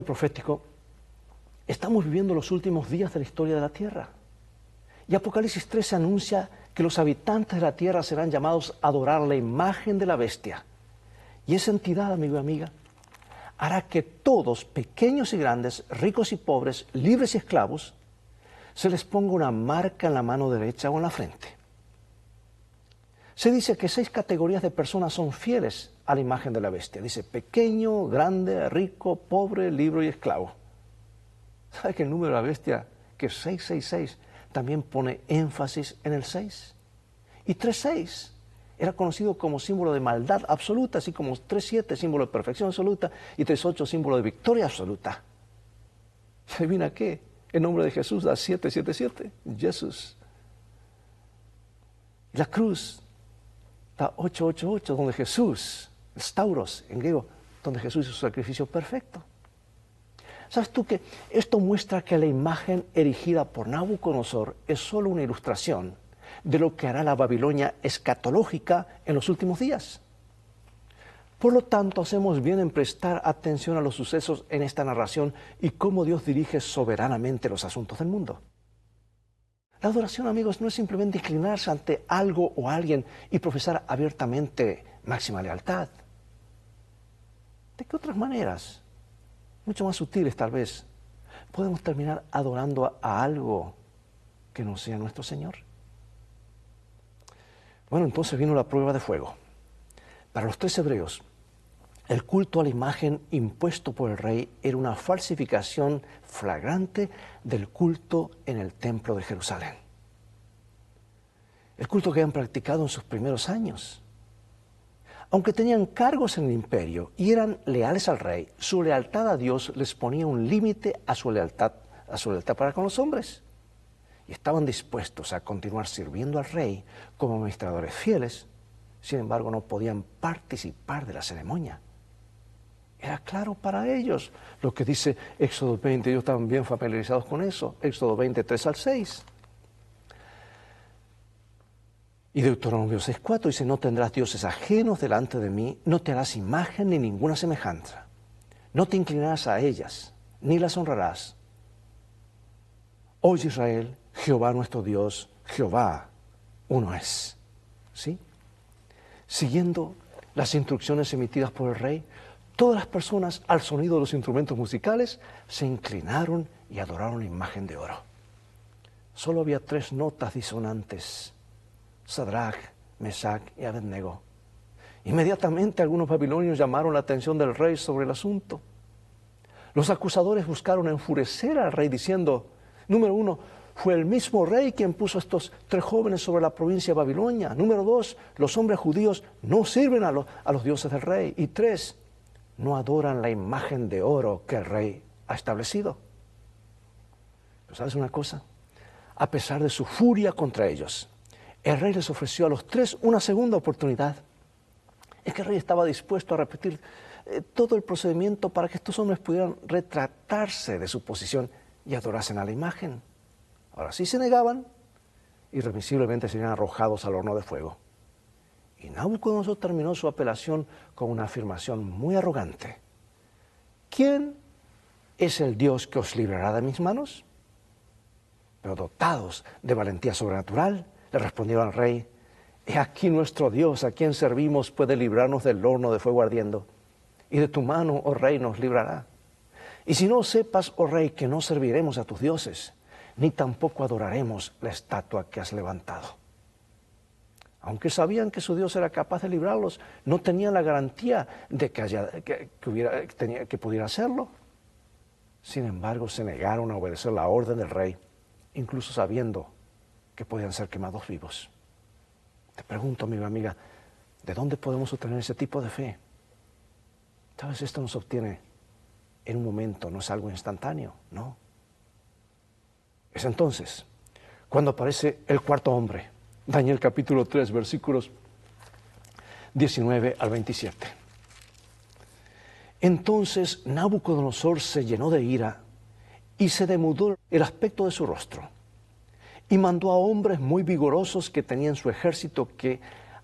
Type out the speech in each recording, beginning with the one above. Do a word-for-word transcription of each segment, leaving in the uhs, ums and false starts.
profético, estamos viviendo los últimos días de la historia de la tierra. Y Apocalipsis trece anuncia que los habitantes de la tierra serán llamados a adorar la imagen de la bestia. Y esa entidad, amigo y amiga, hará que todos, pequeños y grandes, ricos y pobres, libres y esclavos, se les ponga una marca en la mano derecha o en la frente. Se dice que seis categorías de personas son fieles a la imagen de la bestia. Dice pequeño, grande, rico, pobre, libre y esclavo. ¿Sabe que el número de la bestia, que es seiscientos sesenta y seis, también pone énfasis en el seis? Y tres seis era conocido como símbolo de maldad absoluta, así como tres siete símbolo de perfección absoluta y tres ocho símbolo de victoria absoluta. ¿Y adivina qué? El nombre de Jesús da siete siete siete, Jesús. La cruz da ocho ocho ocho, donde Jesús, Stauros en griego, donde Jesús hizo su sacrificio perfecto. ¿Sabes tú que esto muestra que la imagen erigida por Nabucodonosor es solo una ilustración de lo que hará la Babilonia escatológica en los últimos días? Por lo tanto, hacemos bien en prestar atención a los sucesos en esta narración y cómo Dios dirige soberanamente los asuntos del mundo. La adoración, amigos, no es simplemente inclinarse ante algo o alguien y profesar abiertamente máxima lealtad. ¿De qué otras maneras, mucho más sutiles tal vez, podemos terminar adorando a, a algo que no sea nuestro Señor? Bueno, entonces vino la prueba de fuego. Para los tres hebreos, el culto a la imagen impuesto por el rey era una falsificación flagrante del culto en el templo de Jerusalén. El culto que habían practicado en sus primeros años. Aunque tenían cargos en el imperio y eran leales al rey, su lealtad a Dios les ponía un límite a su lealtad, a su lealtad para con los hombres. Y estaban dispuestos a continuar sirviendo al rey como administradores fieles, sin embargo no podían participar de la ceremonia. Era claro para ellos lo que dice Éxodo veinte, ellos estaban bien familiarizados con eso, Éxodo veinte, tres al seis. Y Deuteronomio seis cuatro dice, no tendrás dioses ajenos delante de mí, no te harás imagen ni ninguna semejanza, no te inclinarás a ellas, ni las honrarás. Oye Israel, Jehová nuestro Dios, Jehová uno es. ¿Sí? Siguiendo las instrucciones emitidas por el rey, todas las personas al sonido de los instrumentos musicales se inclinaron y adoraron la imagen de oro. Solo había tres notas disonantes: Sadrach, Mesach y Abednego. Inmediatamente algunos babilonios llamaron la atención del rey sobre el asunto. Los acusadores buscaron enfurecer al rey diciendo, número uno, fue el mismo rey quien puso a estos tres jóvenes sobre la provincia de Babilonia. Número dos, los hombres judíos no sirven a, lo, a los dioses del rey. Y tres, no adoran la imagen de oro que el rey ha establecido. ¿Pero sabes una cosa? A pesar de su furia contra ellos, el rey les ofreció a los tres una segunda oportunidad. Es que el rey estaba dispuesto a repetir eh, todo el procedimiento para que estos hombres pudieran retratarse de su posición y adorasen a la imagen. Ahora sí se negaban, irremisiblemente serían arrojados al horno de fuego. Y Nabucodonosor terminó su apelación con una afirmación muy arrogante. ¿Quién es el Dios que os librará de mis manos? Pero dotados de valentía sobrenatural, le respondieron al rey, he aquí nuestro Dios, a quien servimos, puede librarnos del horno de fuego ardiendo, y de tu mano, oh rey, nos librará. Y si no sepas, oh rey, que no serviremos a tus dioses, ni tampoco adoraremos la estatua que has levantado. Aunque sabían que su Dios era capaz de librarlos, no tenían la garantía de que, haya, que, que, hubiera, que, tenía, que pudiera hacerlo. Sin embargo, se negaron a obedecer la orden del rey, incluso sabiendo que podían ser quemados vivos. Te pregunto, amigo, amiga, ¿de dónde podemos obtener ese tipo de fe? Tal vez esto nos obtiene en un momento, no es algo instantáneo, ¿no? Es entonces cuando aparece el cuarto hombre, Daniel capítulo tres, versículos diecinueve al veintisiete. Entonces Nabucodonosor se llenó de ira y se demudó el aspecto de su rostro. Y mandó a hombres muy vigorosos que tenían su ejército que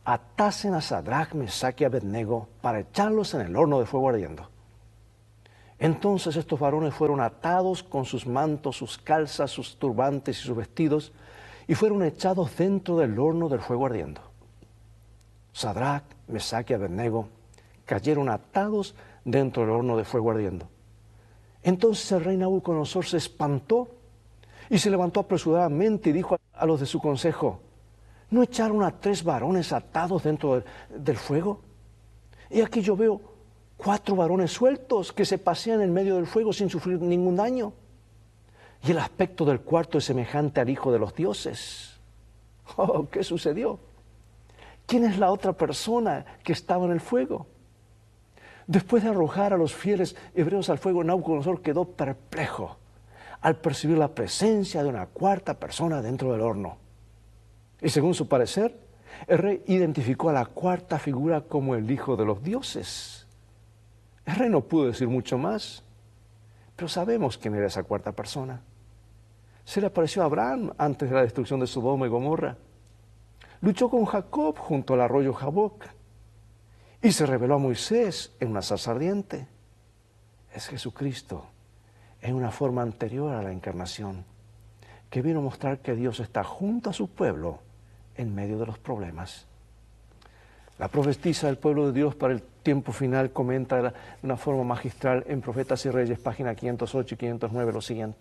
atasen a Sadrach, Mesach y Abednego para echarlos en el horno de fuego ardiendo. Entonces estos varones fueron atados con sus mantos, sus calzas, sus turbantes y sus vestidos, y fueron echados dentro del horno del fuego ardiendo. Sadrach, Mesach y Abednego cayeron atados dentro del horno de fuego ardiendo. Entonces el rey Nabucodonosor se espantó y se levantó apresuradamente y dijo a los de su consejo: ¿no echaron a tres varones atados dentro del, del fuego? Y aquí yo veo cuatro varones sueltos que se pasean en medio del fuego sin sufrir ningún daño. Y el aspecto del cuarto es semejante al hijo de los dioses. Oh, ¿qué sucedió? ¿Quién es la otra persona que estaba en el fuego? Después de arrojar a los fieles hebreos al fuego, Nabucodonosor quedó perplejo al percibir la presencia de una cuarta persona dentro del horno. Y según su parecer, el rey identificó a la cuarta figura como el hijo de los dioses. El rey no pudo decir mucho más, pero sabemos quién era esa cuarta persona. Se le apareció a Abraham antes de la destrucción de Sodoma y Gomorra. Luchó con Jacob junto al arroyo Jaboc y se reveló a Moisés en una zarza ardiente. Es Jesucristo en una forma anterior a la encarnación, que vino a mostrar que Dios está junto a su pueblo en medio de los problemas. La profetisa del pueblo de Dios para el tiempo final comenta de una forma magistral en Profetas y Reyes, página quinientos ocho y quinientos nueve, lo siguiente: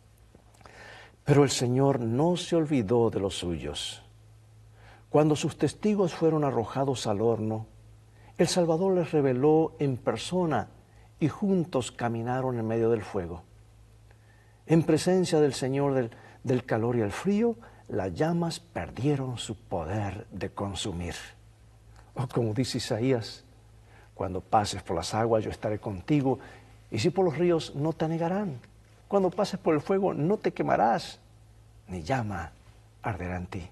pero el Señor no se olvidó de los suyos. Cuando sus testigos fueron arrojados al horno, el Salvador les reveló en persona y juntos caminaron en medio del fuego. En presencia del Señor del, del calor y el frío, las llamas perdieron su poder de consumir. O como dice Isaías: cuando pases por las aguas yo estaré contigo, y si por los ríos no te anegarán. Cuando pases por el fuego no te quemarás, ni llama arderá en ti.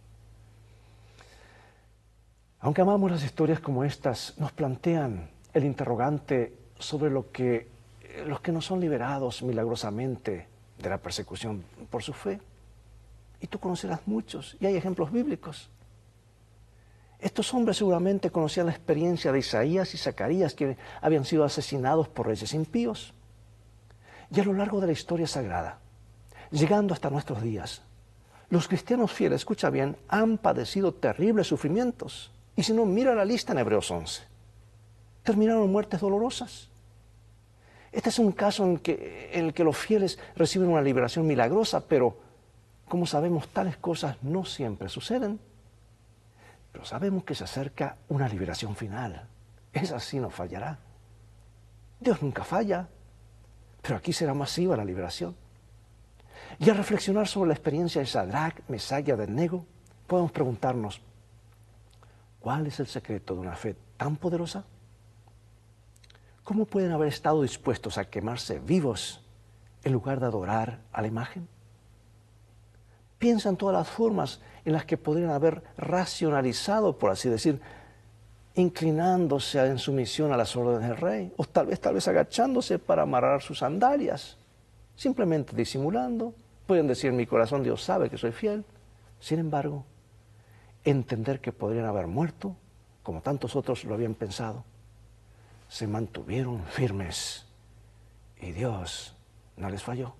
Aunque amamos las historias como estas, nos plantean el interrogante sobre lo que, los que no son liberados milagrosamente de la persecución por su fe. Y tú conocerás muchos, y hay ejemplos bíblicos. Estos hombres seguramente conocían la experiencia de Isaías y Zacarías, que habían sido asesinados por reyes impíos. Y a lo largo de la historia sagrada, llegando hasta nuestros días, los cristianos fieles, escucha bien, han padecido terribles sufrimientos. Y si no, mira la lista en Hebreos once. Terminaron en muertes dolorosas. Este es un caso en, que, en el que los fieles reciben una liberación milagrosa, pero como sabemos, tales cosas no siempre suceden. Pero sabemos que se acerca una liberación final. Esa sí no fallará. Dios nunca falla, pero aquí será masiva la liberación. Y al reflexionar sobre la experiencia de Sadrach, Mesach y Abednego, podemos preguntarnos: ¿cuál es el secreto de una fe tan poderosa? ¿Cómo pueden haber estado dispuestos a quemarse vivos en lugar de adorar a la imagen? Piensa en todas las formas en las que podrían haber racionalizado, por así decir, inclinándose en sumisión a las órdenes del rey, o tal vez, tal vez agachándose para amarrar sus sandalias, simplemente disimulando. Pueden decir: mi corazón Dios sabe que soy fiel. Sin embargo, entender que podrían haber muerto, como tantos otros lo habían pensado, se mantuvieron firmes y Dios no les falló.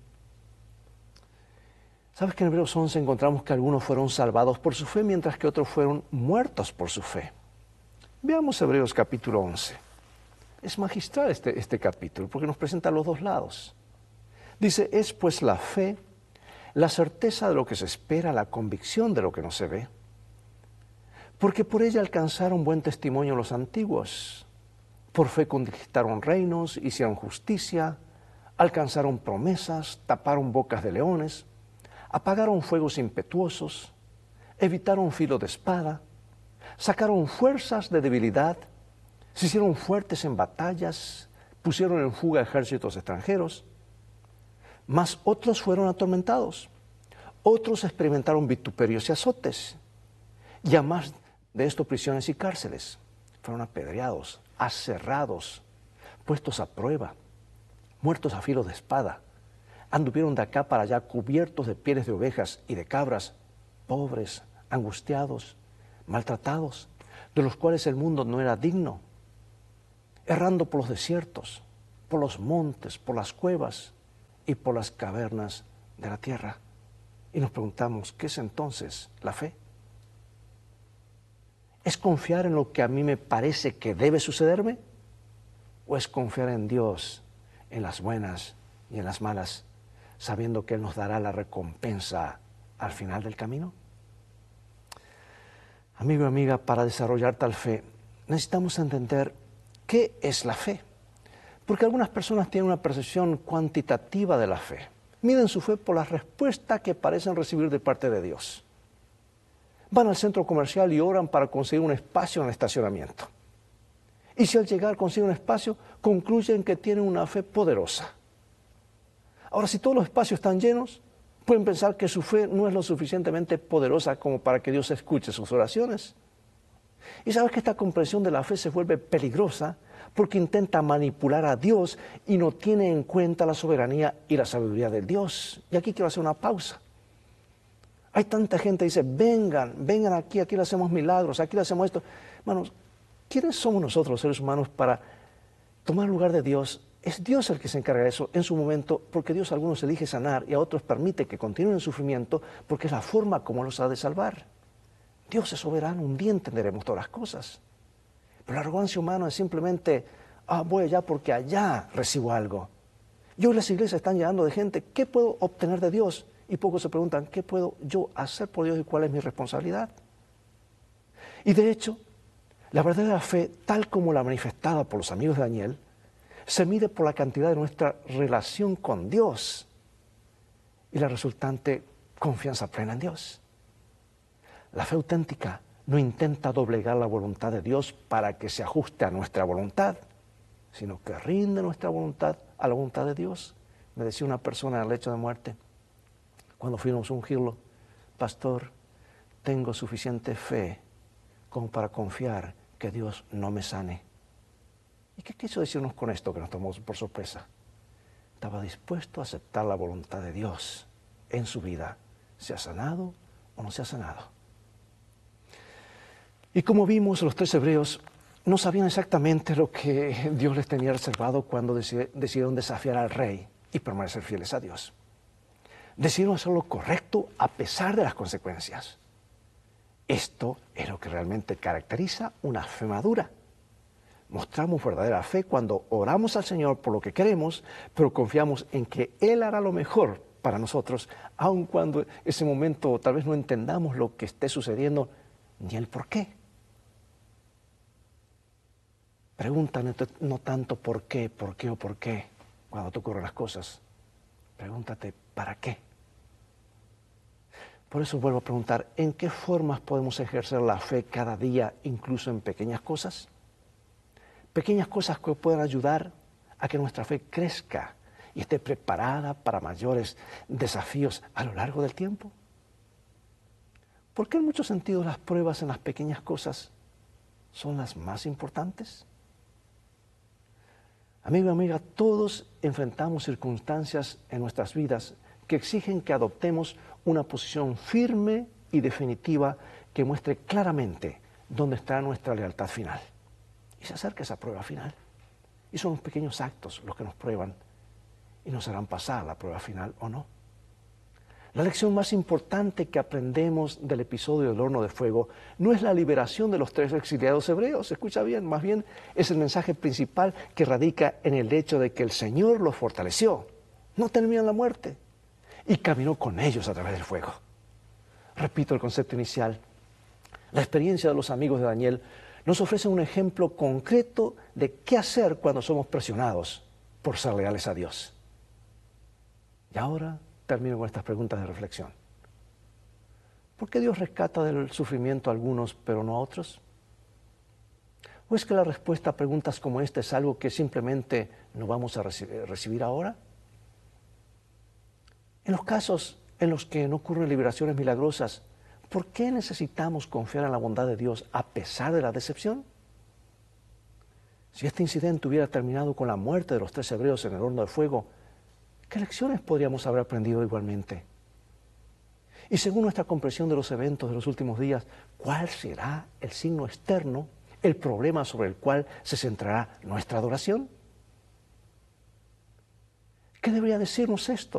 ¿Sabes que en Hebreos once encontramos que algunos fueron salvados por su fe, mientras que otros fueron muertos por su fe? Veamos Hebreos capítulo once. Es magistral este, este capítulo, porque nos presenta los dos lados. Dice: es pues la fe, la certeza de lo que se espera, la convicción de lo que no se ve. Porque por ella alcanzaron buen testimonio los antiguos. Por fe conquistaron reinos, hicieron justicia, alcanzaron promesas, taparon bocas de leones, apagaron fuegos impetuosos, evitaron filo de espada, sacaron fuerzas de debilidad, se hicieron fuertes en batallas, pusieron en fuga ejércitos extranjeros. Mas otros fueron atormentados, otros experimentaron vituperios y azotes, y a más de esto prisiones y cárceles. Fueron apedreados, aserrados, puestos a prueba, muertos a filo de espada. Anduvieron de acá para allá cubiertos de pieles de ovejas y de cabras, pobres, angustiados, maltratados, de los cuales el mundo no era digno, errando por los desiertos, por los montes, por las cuevas y por las cavernas de la tierra. Y nos preguntamos, ¿qué es entonces la fe? ¿Es confiar en lo que a mí me parece que debe sucederme? ¿O es confiar en Dios en las buenas y en las malas, sabiendo que Él nos dará la recompensa al final del camino? Amigo y amiga, para desarrollar tal fe, necesitamos entender qué es la fe. Porque algunas personas tienen una percepción cuantitativa de la fe. Miden su fe por las respuestas que parecen recibir de parte de Dios. Van al centro comercial y oran para conseguir un espacio en el estacionamiento. Y si al llegar consiguen un espacio, concluyen que tienen una fe poderosa. Ahora, si todos los espacios están llenos, pueden pensar que su fe no es lo suficientemente poderosa como para que Dios escuche sus oraciones. Y sabes que esta comprensión de la fe se vuelve peligrosa porque intenta manipular a Dios y no tiene en cuenta la soberanía y la sabiduría de Dios. Y aquí quiero hacer una pausa. Hay tanta gente que dice, vengan, vengan aquí, aquí le hacemos milagros, aquí le hacemos esto. Hermanos, ¿quiénes somos nosotros los seres humanos para tomar el lugar de Dios? Es Dios el que se encarga de eso en su momento, porque Dios a algunos elige sanar y a otros permite que continúen en sufrimiento porque es la forma como los ha de salvar. Dios es soberano, un día entenderemos todas las cosas. Pero la arrogancia humana es simplemente, ah, voy allá porque allá recibo algo. Y hoy las iglesias están llenando de gente, ¿qué puedo obtener de Dios? Y pocos se preguntan, ¿qué puedo yo hacer por Dios y cuál es mi responsabilidad? Y de hecho, la verdadera fe, tal como la manifestada por los amigos de Daniel, se mide por la cantidad de nuestra relación con Dios y la resultante confianza plena en Dios. La fe auténtica no intenta doblegar la voluntad de Dios para que se ajuste a nuestra voluntad, sino que rinde nuestra voluntad a la voluntad de Dios. Me decía una persona en el lecho de muerte, cuando fuimos a ungirlo, pastor, tengo suficiente fe como para confiar que Dios no me sane. ¿Y qué quiso decirnos con esto que nos tomó por sorpresa? Estaba dispuesto a aceptar la voluntad de Dios en su vida, sea sanado o no sea sanado. Y como vimos, los tres hebreos no sabían exactamente lo que Dios les tenía reservado cuando decidieron desafiar al rey y permanecer fieles a Dios. Decidieron hacer lo correcto a pesar de las consecuencias. Esto es lo que realmente caracteriza una fe madura. Mostramos verdadera fe cuando oramos al Señor por lo que queremos, pero confiamos en que Él hará lo mejor para nosotros, aun cuando en ese momento tal vez no entendamos lo que esté sucediendo ni el por qué. Pregunta no tanto por qué, por qué o por qué cuando te ocurren las cosas. Pregúntate, ¿para qué? Por eso vuelvo a preguntar, ¿en qué formas podemos ejercer la fe cada día, incluso en pequeñas cosas? Pequeñas cosas que puedan ayudar a que nuestra fe crezca y esté preparada para mayores desafíos a lo largo del tiempo. ¿Por qué en muchos sentidos las pruebas en las pequeñas cosas son las más importantes? Amigo y amiga, todos enfrentamos circunstancias en nuestras vidas que exigen que adoptemos una posición firme y definitiva que muestre claramente dónde está nuestra lealtad final. Y se acerca esa prueba final. Y son los pequeños actos los que nos prueban y nos harán pasar la prueba final o no. La lección más importante que aprendemos del episodio del horno de fuego no es la liberación de los tres exiliados hebreos, escucha bien, más bien es el mensaje principal que radica en el hecho de que el Señor los fortaleció, no temían la muerte y caminó con ellos a través del fuego. Repito el concepto inicial, la experiencia de los amigos de Daniel nos ofrece un ejemplo concreto de qué hacer cuando somos presionados por ser leales a Dios. Y ahora termino con estas preguntas de reflexión. ¿Por qué Dios rescata del sufrimiento a algunos pero no a otros? ¿O es que la respuesta a preguntas como esta es algo que simplemente no vamos a reci- recibir ahora? En los casos en los que no ocurren liberaciones milagrosas, ¿por qué necesitamos confiar en la bondad de Dios a pesar de la decepción? Si este incidente hubiera terminado con la muerte de los tres hebreos en el horno de fuego, ¿qué lecciones podríamos haber aprendido igualmente? Y según nuestra comprensión de los eventos de los últimos días, ¿cuál será el signo externo, el problema sobre el cual se centrará nuestra adoración? ¿Qué debería decirnos esto?